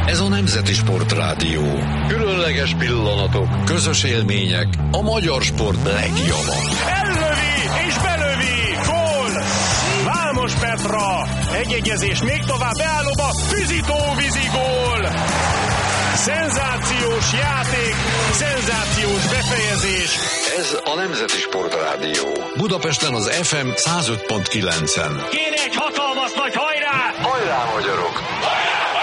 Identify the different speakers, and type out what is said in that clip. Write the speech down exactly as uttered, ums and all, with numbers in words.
Speaker 1: Ez a Nemzeti Sportrádió. Különleges pillanatok, közös élmények, a magyar sport legjobbja.
Speaker 2: Ellövi és belövi! Gól! Vámos Petra! Egyegyezés még tovább beállóba, Füzitó vízigól! Szenzációs játék, szenzációs befejezés.
Speaker 1: Ez a Nemzeti Sportrádió. Budapesten az ef em száz öt pont kilencen.
Speaker 2: Kéne egy hatalmas nagy hajrá!
Speaker 1: Hajrá, magyarok!